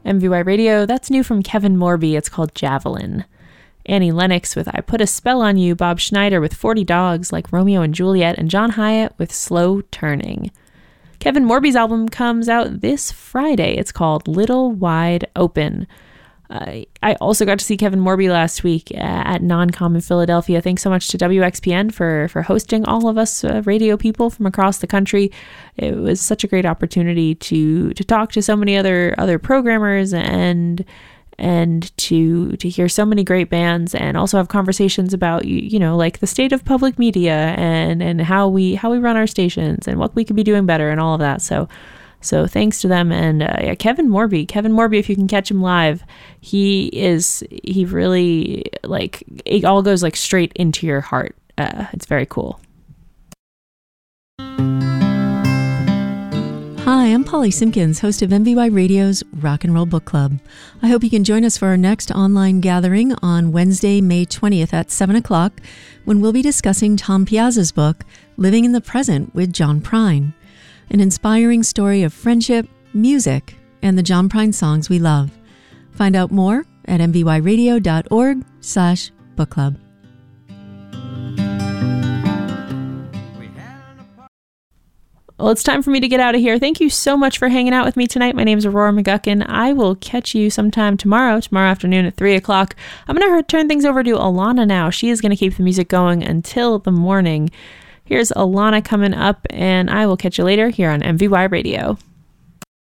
MVY Radio, that's new from Kevin Morby. It's called Javelin. Annie Lennox with I Put a Spell on You, Bob Schneider with 40 Dogs Like Romeo and Juliet, and John Hyatt with Slow Turning. Kevin Morby's album comes out this Friday. It's called Little Wide Open. I also got to see Kevin Morby last week at Non-Com in Philadelphia. Thanks so much to WXPN for hosting all of us radio people from across the country. It was such a great opportunity to talk to so many other programmers and to hear so many great bands, and also have conversations about, like the state of public media and how we run our stations and what we could be doing better and all of that. So thanks to them. And Kevin Morby, if you can catch him live, he really, like, it all goes like straight into your heart. It's very cool. Hi, I'm Polly Simpkins, host of MVY Radio's Rock and Roll Book Club. I hope you can join us for our next online gathering on Wednesday, May 20th at 7 o'clock, when we'll be discussing Tom Piazza's book, Living in the Present with John Prine, an inspiring story of friendship, music, and the John Prine songs we love. Find out more at mvyradio.org/book club. Well, it's time for me to get out of here. Thank you so much for hanging out with me tonight. My name is Aurora McGuckin. I will catch you sometime tomorrow afternoon at 3 o'clock. I'm going to turn things over to Alana now. She is going to keep the music going until the morning. Here's Alana coming up, and I will catch you later here on MVY Radio.